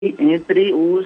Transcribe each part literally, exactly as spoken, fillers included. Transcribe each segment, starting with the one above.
entre os,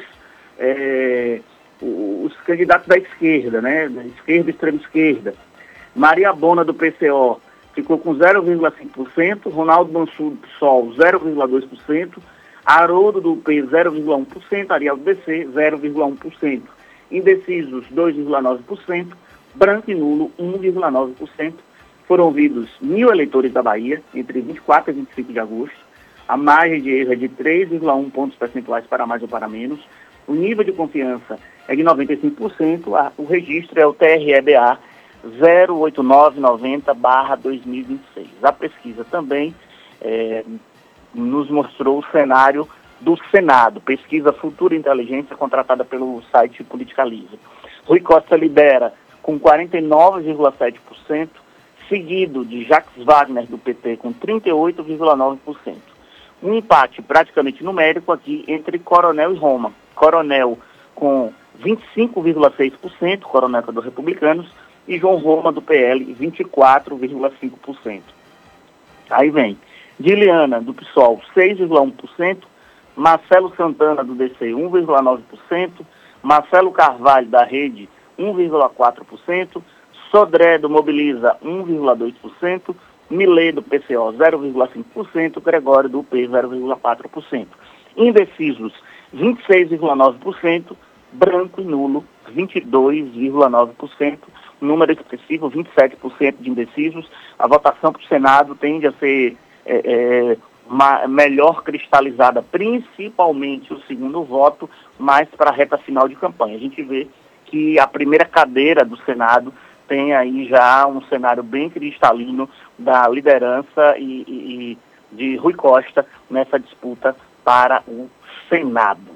é, os candidatos da esquerda, né, da esquerda e extrema esquerda. Maria Bona, do P C O, ficou com zero vírgula cinco por cento, Ronaldo Mansur, do P SOL, zero vírgula dois por cento, Haroldo, do U P, zero vírgula um por cento, Ariel, do B C, zero vírgula um por cento, indecisos, dois vírgula nove por cento, branco e nulo, um vírgula nove por cento. Foram ouvidos mil eleitores da Bahia, entre vinte e quatro e vinte e cinco de agosto. A margem de erro é de três vírgula um pontos percentuais para mais ou para menos. O nível de confiança é de noventa e cinco por cento. A, o registro é o T R E B A zero oito nove nove zero barra dois mil e vinte e seis. A pesquisa também é, nos mostrou o cenário do Senado, pesquisa Futura Inteligência, contratada pelo site Politicaliza. Rui Costa lidera com quarenta e nove vírgula sete por cento, seguido de Jacques Wagner, do P T, com trinta e oito vírgula nove por cento. Um empate praticamente numérico aqui entre Coronel e Roma. Coronel com vinte e cinco vírgula seis por cento, Coronel dos Republicanos, e João Roma, do P L, vinte e quatro vírgula cinco por cento. Aí vem Diliana, do P SOL, seis vírgula um por cento, Marcelo Santana, do D C, um vírgula nove por cento, Marcelo Carvalho, da Rede, um vírgula quatro por cento, Sodré, do Mobiliza, um vírgula dois por cento, Milê, do P C O, zero vírgula cinco por cento, Gregório, do U P, zero vírgula quatro por cento. Indecisos, vinte e seis vírgula nove por cento, branco e nulo, vinte e dois vírgula nove por cento, número expressivo, vinte e sete por cento de indecisos. A votação para o Senado tende a ser é, é, uma, melhor cristalizada, principalmente o segundo voto, mais para a reta final de campanha. A gente vê que a primeira cadeira do Senado tem aí já um cenário bem cristalino da liderança e, e, e de Rui Costa nessa disputa para o Senado.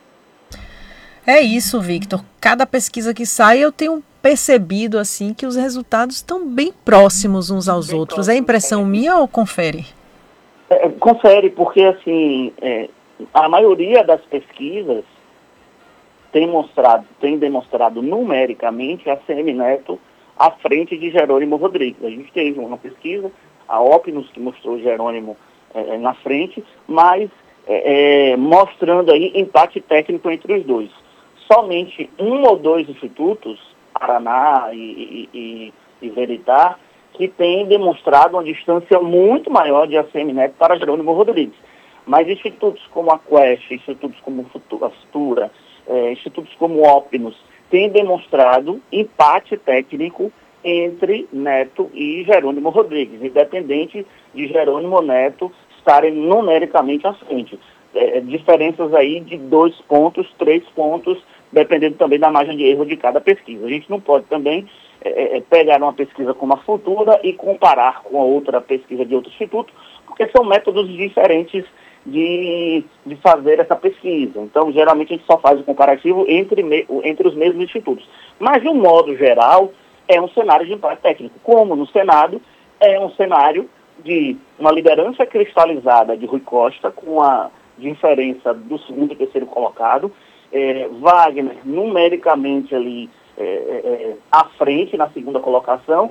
É isso, Victor. Cada pesquisa que sai eu tenho percebido assim que os resultados estão bem próximos uns aos bem outros. Próximo, é impressão é. minha ou confere? É, confere, porque assim, é, a maioria das pesquisas tem mostrado, tem demonstrado numericamente a Semineto à frente de Jerônimo Rodrigues. A gente teve uma pesquisa, a Opinus, que mostrou Jerônimo é, na frente, mas é, é, mostrando aí empate técnico entre os dois. Somente um ou dois institutos, Paraná e, e, e Veritar, que têm demonstrado uma distância muito maior de A C M Neto para Jerônimo Rodrigues. Mas institutos como a Quest, institutos como a Futura, é, institutos como o Opinus, têm demonstrado empate técnico entre Neto e Jerônimo Rodrigues, independente de Jerônimo Neto estarem numericamente à frente. É, diferenças aí de dois pontos, três pontos, dependendo também da margem de erro de cada pesquisa. A gente não pode também é, pegar uma pesquisa como a Futura e comparar com a outra pesquisa de outro instituto, porque são métodos diferentes de, de fazer essa pesquisa. Então, geralmente, a gente só faz o comparativo entre, me, entre os mesmos institutos. Mas, de um modo geral, é um cenário de empate técnico. Como no Senado, é um cenário de uma liderança cristalizada de Rui Costa, com a diferença do segundo e terceiro colocado, é, Wagner numericamente ali é, é, à frente na segunda colocação,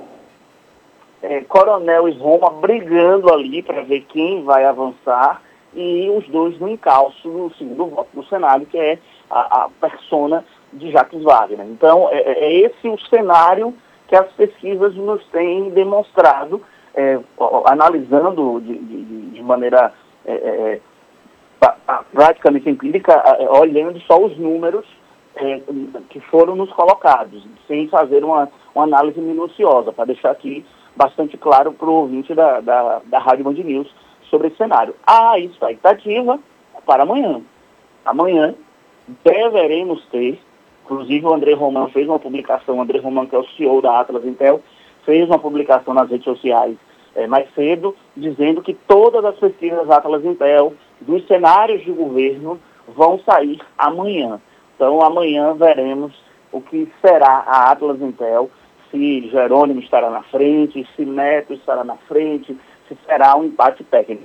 é, Coronel e Roma brigando ali para ver quem vai avançar, e os dois no encalço no segundo voto do Senado, que é a, a persona de Jacques Wagner. Então, é, é esse o cenário que as pesquisas nos têm demonstrado, é, analisando de, de, de maneira é, é, praticamente empírica, olhando só os números é, que foram nos colocados, sem fazer uma, uma análise minuciosa, para deixar aqui bastante claro para o ouvinte da, da, da Rádio Band News sobre esse cenário. A expectativa para amanhã. Amanhã deveremos ter, inclusive o André Roman fez uma publicação, o André Roman, que é o C E O da Atlas Intel, fez uma publicação nas redes sociais é, mais cedo, dizendo que todas as pesquisas Atlas Intel dos cenários de governo vão sair amanhã. Então, amanhã veremos o que será a Atlas Intel, se Jerônimo estará na frente, se Neto estará na frente, se será um empate técnico.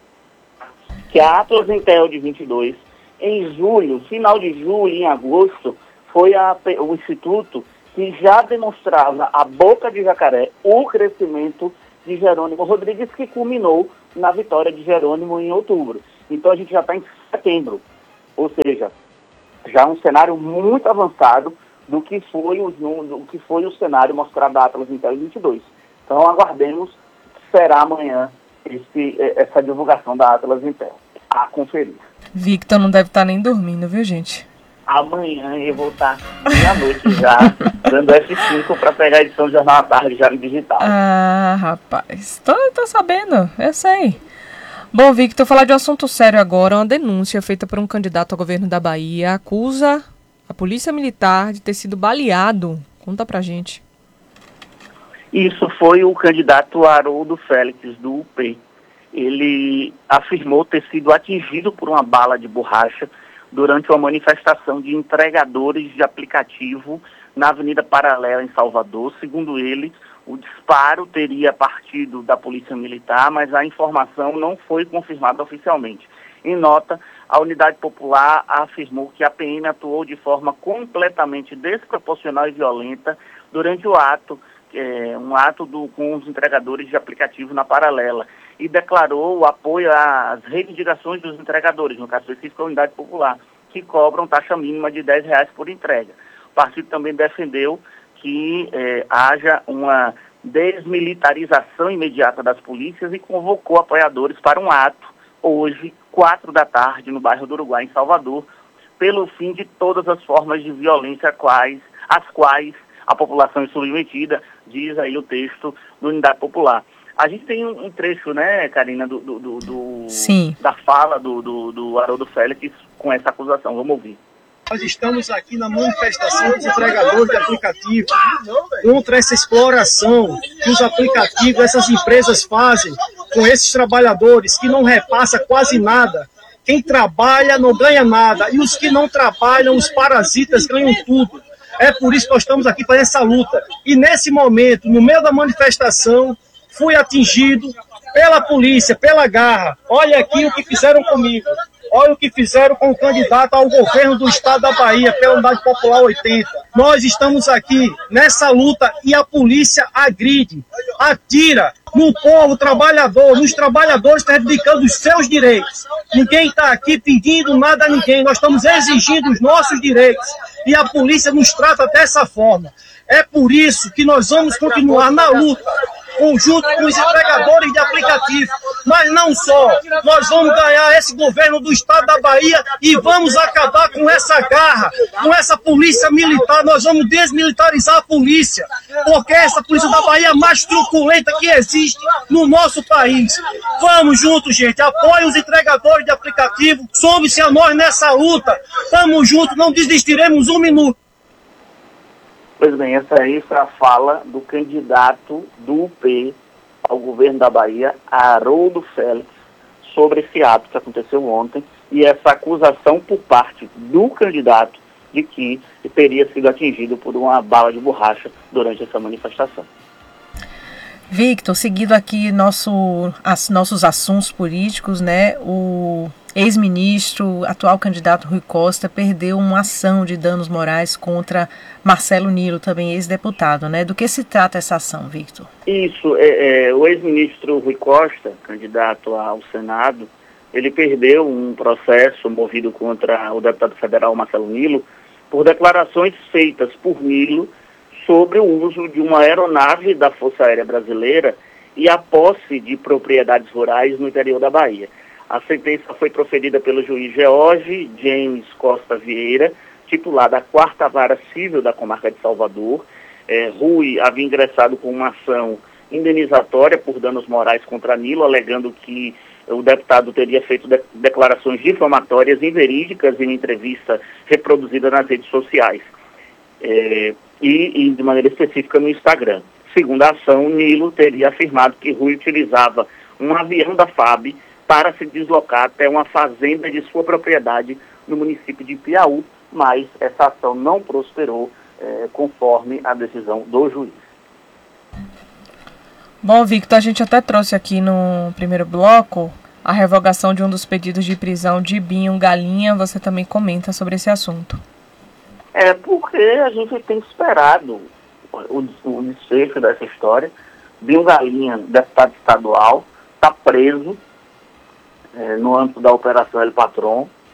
Que a Atlas Intel de vinte e dois, em julho, final de julho e em agosto, foi a, o instituto que já demonstrava a boca de jacaré o crescimento de Jerônimo Rodrigues, que culminou na vitória de Jerônimo em outubro. Então a gente já está em setembro. ou seja, já um cenário muito avançado do que foi o, do que foi o cenário mostrado da Atlas Intel vinte e dois. Então aguardemos que será amanhã esse, essa divulgação da Atlas Intel. A conferir. Victor não deve estar nem dormindo, viu, gente? Amanhã eu vou estar meia-noite já, dando F cinco para pegar a edição do Jornal à Tarde já no digital. Ah, rapaz, tô, tô sabendo, eu sei. Bom, Victor, falar de um assunto sério agora. Uma denúncia feita por um candidato ao governo da Bahia acusa a Polícia Militar de ter sido baleado. Conta pra gente. Isso foi o candidato Haroldo Félix, do U P. Ele afirmou ter sido atingido por uma bala de borracha durante uma manifestação de entregadores de aplicativo na Avenida Paralela, em Salvador. Segundo ele, o disparo teria partido da Polícia Militar, mas a informação não foi confirmada oficialmente. Em nota, a Unidade Popular afirmou que a P M atuou de forma completamente desproporcional e violenta durante o ato, é, um ato do, com os entregadores de aplicativo na Paralela, e declarou o apoio às reivindicações dos entregadores, no caso específico a Unidade Popular, que cobram taxa mínima de dez reais por entrega. O partido também defendeu que eh, haja uma desmilitarização imediata das polícias e convocou apoiadores para um ato, hoje, quatro da tarde, no bairro do Uruguai, em Salvador, pelo fim de todas as formas de violência quais, às quais a população é submetida, diz aí o texto da Unidade Popular. A gente tem um, um trecho, né, Karina, do, do, do, do Sim. da fala do, do, do Haroldo Félix com essa acusação. Vamos ouvir. Nós estamos aqui na manifestação dos entregadores de aplicativo contra essa exploração que os aplicativos, essas empresas fazem com esses trabalhadores que não repassa quase nada. Quem trabalha não ganha nada e os que não trabalham, os parasitas, ganham tudo. É por isso que nós estamos aqui fazendo essa luta. E nesse momento, no meio da manifestação, fui atingido pela polícia, pela garra. Olha aqui o que fizeram comigo. Olha o que fizeram com o candidato ao governo do estado da Bahia, pela Unidade Popular oitenta. Nós estamos aqui nessa luta e a polícia agride, atira no povo trabalhador, nos trabalhadores que estão reivindicando os seus direitos. Ninguém está aqui pedindo nada a ninguém, nós estamos exigindo os nossos direitos e a polícia nos trata dessa forma. É por isso que nós vamos continuar na luta, conjunto com os entregadores de aplicativo, mas não só, nós vamos ganhar esse governo do estado da Bahia e vamos acabar com essa garra, com essa polícia militar, nós vamos desmilitarizar a polícia, porque essa polícia da Bahia é a mais truculenta que existe no nosso país. Vamos juntos, gente, apoiem os entregadores de aplicativo, some-se a nós nessa luta, tamo juntos, não desistiremos um minuto. Pois bem, essa aí foi a fala do candidato do U P ao governo da Bahia, Haroldo Félix, sobre esse ato que aconteceu ontem e essa acusação por parte do candidato de que teria sido atingido por uma bala de borracha durante essa manifestação. Victor, seguindo aqui nosso, as, nossos assuntos políticos, né? O ex-ministro, atual candidato Rui Costa, perdeu uma ação de danos morais contra Marcelo Nilo, também ex-deputado, né? Do que se trata essa ação, Victor? Isso, é, é, o ex-ministro Rui Costa, candidato ao Senado, ele perdeu um processo movido contra o deputado federal Marcelo Nilo por declarações feitas por Nilo sobre o uso de uma aeronave da Força Aérea Brasileira e a posse de propriedades rurais no interior da Bahia. A sentença foi proferida pelo juiz George James Costa Vieira, titular da quarta Vara Civil da Comarca de Salvador. É, Rui havia ingressado com uma ação indenizatória por danos morais contra Nilo, alegando que o deputado teria feito de- declarações difamatórias inverídicas em entrevista reproduzida nas redes sociais. É, e, e de maneira específica no Instagram. Segundo a ação, Nilo teria afirmado que Rui utilizava um avião da F A B para se deslocar até uma fazenda de sua propriedade no município de Piauí, mas essa ação não prosperou é, conforme a decisão do juiz. Bom, Victor, a gente até trouxe aqui no primeiro bloco a revogação de um dos pedidos de prisão de Binho Galinha. Você também comenta sobre esse assunto. É porque a gente tem esperado o, o desfecho dessa história. Binho Galinha, deputado estadual, está preso é, no âmbito da Operação El Patrón.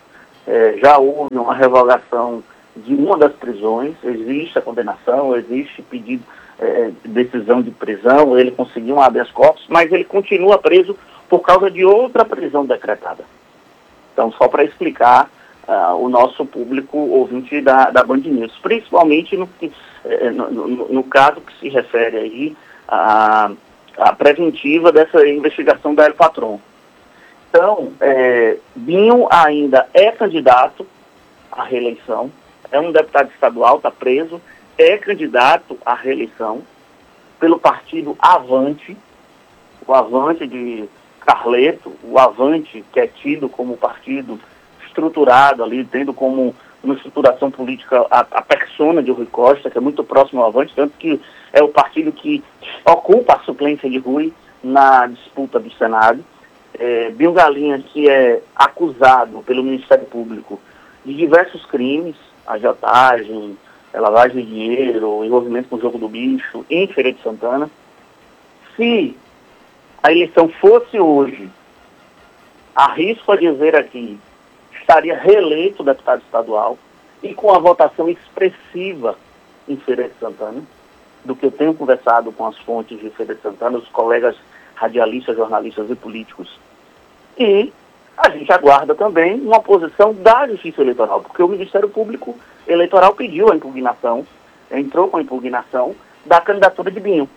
é, já houve uma revogação de uma das prisões, existe a condenação, existe pedido, é, decisão de prisão, ele conseguiu um habeas corpus, mas ele continua preso por causa de outra prisão decretada. Então, só para explicar uh, o nosso público ouvinte da, da Band News, principalmente no, eh, no, no, no caso que se refere aí à, à preventiva dessa investigação da El Patrón. Então, é, Binho ainda é candidato à reeleição, é um deputado estadual, está preso, é candidato à reeleição pelo partido Avante, o Avante de Carleto, o Avante que é tido como partido estruturado ali, tendo como uma estruturação política a, a persona de Rui Costa, que é muito próximo ao Avante, tanto que é o partido que ocupa a suplência de Rui na disputa do Senado. É, Binho Galinha, que é acusado pelo Ministério Público de diversos crimes, agiotagem, lavagem de dinheiro, envolvimento com o jogo do bicho, em Feira de Santana. Se a eleição fosse hoje, arrisco a dizer aqui, estaria reeleito deputado estadual e com a votação expressiva em Feira de Santana, do que eu tenho conversado com as fontes de Feira de Santana, os colegas radialistas, jornalistas e políticos. E a gente aguarda também uma posição da Justiça Eleitoral, porque o Ministério Público Eleitoral pediu a impugnação, entrou com a impugnação da candidatura de Binho.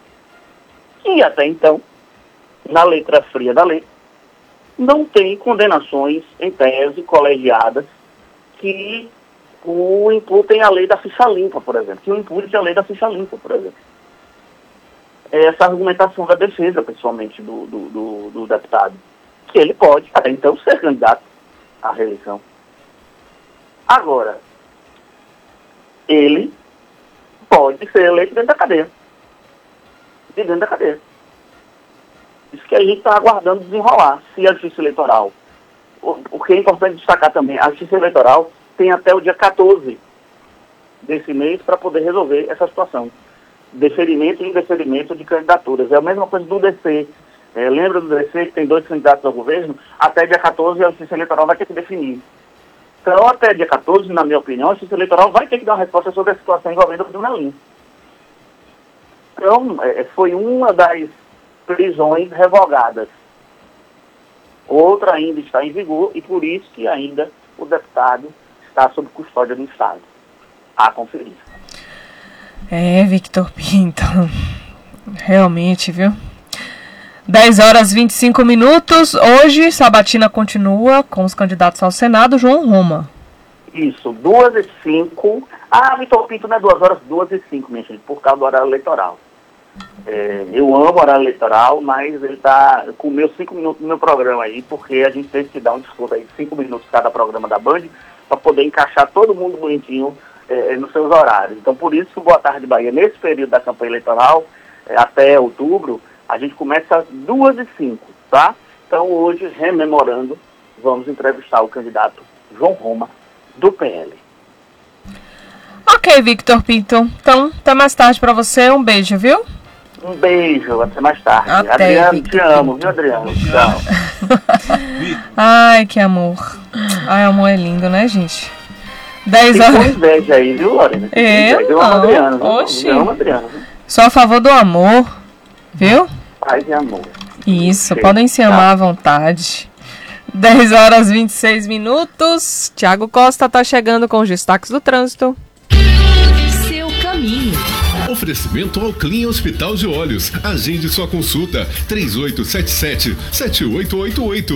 E até então, na letra fria da lei, não tem condenações em tese colegiadas que o imputem a lei da ficha limpa, por exemplo, que o impute a lei da ficha limpa, por exemplo. Essa argumentação da defesa, pessoalmente, do, do, do, do deputado, que ele pode, até então, ser candidato à reeleição. Agora, ele pode ser eleito dentro da cadeia. De dentro da cadeia. Isso que a gente está aguardando desenrolar, se a Justiça Eleitoral. O, o que é importante destacar também, a Justiça Eleitoral tem até o dia quatorze desse mês para poder resolver essa situação. Deferimento e indeferimento de candidaturas. É a mesma coisa do D C. É, lembra do D C que tem dois candidatos ao governo? Até dia quatorze a Justiça Eleitoral vai ter que definir. Então, até dia quatorze, na minha opinião, a Justiça Eleitoral vai ter que dar uma resposta sobre a situação envolvendo o Bruno Lins. Então, é, foi uma das prisões revogadas. Outra ainda está em vigor e por isso que ainda o deputado está sob custódia do Estado. A conferir. É, Victor Pinto. Realmente, viu? dez horas e vinte e cinco minutos. Hoje, sabatina continua com os candidatos ao Senado, João Roma. Isso, duas e cinco. Ah, Victor Pinto não é duas horas, duas e cinco, minha gente, por causa do horário eleitoral. É, eu amo o horário eleitoral, mas ele está com meus cinco minutos no meu programa aí, porque a gente teve que dar um desconto aí de cinco minutos cada programa da Band, para poder encaixar todo mundo bonitinho é, nos seus horários. Então, por isso, Boa Tarde Bahia, nesse período da campanha eleitoral, é, até outubro, a gente começa às duas e cinco, tá? Então, hoje, rememorando, vamos entrevistar o candidato João Roma, do P L. Ok, Victor Pinto. Então, até mais tarde para você. Um beijo, viu? Um beijo, até mais tarde. Até, Adriano, Victor te amo, Pinto. viu, Adriano? Tchau. Ai, que amor. Ai, amor é lindo, né, gente? dez Tem horas. inveja aí, viu, Lorena? É, eu não. amo Adriano. viu? Oxi. Eu amo Adriano. viu? Sou a favor do amor, viu? Paz e amor. Isso, Ok, podem se tá. amar à vontade. dez horas e vinte e seis minutos. Tiago Costa tá chegando com os destaques do trânsito. Seu caminho. Oferecimento ao Clean Hospital de Olhos. Agende sua consulta. três oito sete sete, sete oito oito oito.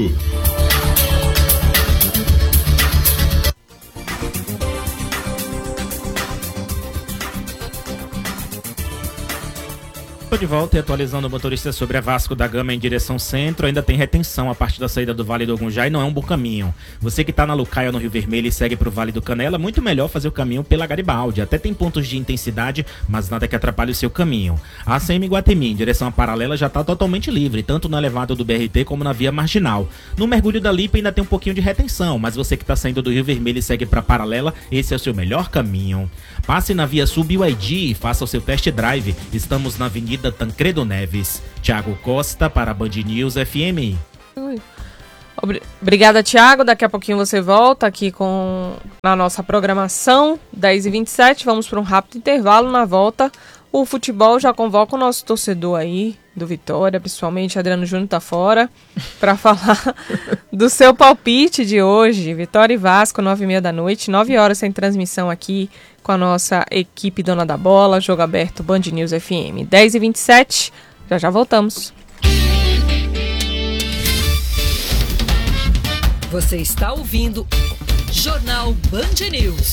Estou de volta e atualizando o motorista sobre a Vasco da Gama em direção centro. Ainda tem retenção a partir da saída do Vale do Gunjá e não é um bom caminho. Você que está na Lucaia, no Rio Vermelho, e segue para o Vale do Canela, muito melhor fazer o caminho pela Garibaldi. Até tem pontos de intensidade, mas nada que atrapalhe o seu caminho. A C M Guatemi, em direção à paralela, já está totalmente livre, tanto na elevada do B R T como na via marginal. No mergulho da Lipa ainda tem um pouquinho de retenção, mas você que está saindo do Rio Vermelho e segue para a paralela, esse é o seu melhor caminho. Passe na via Sul B Y D e faça o seu test drive. Estamos na Avenida Tancredo Neves. Tiago Costa para Band News F M. Obrigada, Thiago. Daqui a pouquinho você volta aqui com na nossa programação, dez e vinte e sete. Vamos para um rápido intervalo. Na volta, o futebol já convoca o nosso torcedor aí, do Vitória, principalmente Adriano Júnior tá fora, para falar do seu palpite de hoje. Vitória e Vasco, nove e meia da noite, nove horas sem transmissão aqui com a nossa equipe dona da bola, jogo aberto Band News F M. dez e vinte e sete, já já voltamos. Você está ouvindo Jornal Band News.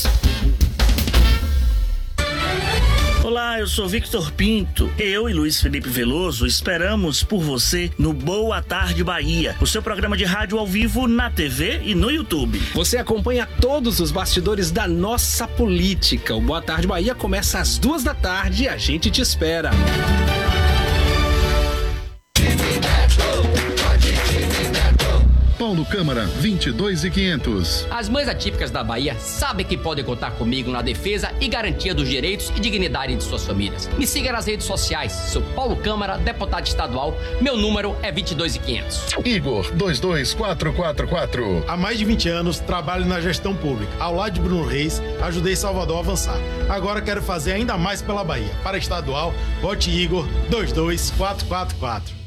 Olá, eu sou Victor Pinto. Eu e Luiz Felipe Veloso esperamos por você no Boa Tarde Bahia, o seu programa de rádio ao vivo na T V e no YouTube. Você acompanha todos os bastidores da nossa política. O Boa Tarde Bahia começa às duas da tarde e a gente te espera. Paulo Câmara, vinte e dois e quinhentos. As mães atípicas da Bahia sabem que podem contar comigo na defesa e garantia dos direitos e dignidade de suas famílias. Me siga nas redes sociais. Sou Paulo Câmara, deputado estadual. Meu número é vinte e dois e quinhentos. Igor, dois dois quatro quatro quatro. Há mais de vinte anos, trabalho na gestão pública. Ao lado de Bruno Reis, ajudei Salvador a avançar. Agora quero fazer ainda mais pela Bahia. Para estadual, vote Igor, dois dois quatro quatro quatro.